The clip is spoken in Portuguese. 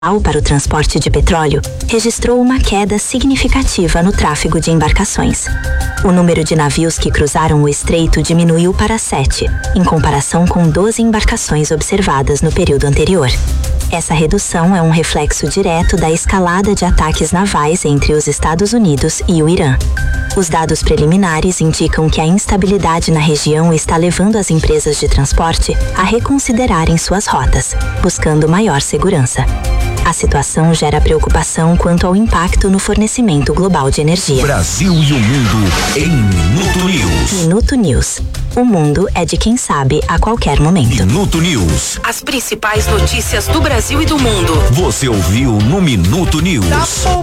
para o transporte de petróleo registrou uma queda significativa no tráfego de embarcações. O número de navios que cruzaram o estreito diminuiu para 7, em comparação com 12 embarcações observadas no período anterior. Essa redução é um reflexo direto da escalada de ataques navais entre os Estados Unidos e o Irã. Os dados preliminares indicam que a instabilidade na região está levando as empresas de transporte a reconsiderarem suas rotas, buscando maior segurança. A situação gera preocupação quanto ao impacto no fornecimento global de energia. Brasil e o mundo em Minuto News. Minuto News. O mundo é de quem sabe a qualquer momento. Minuto News. As principais notícias do Brasil e do mundo. Você ouviu no Minuto News.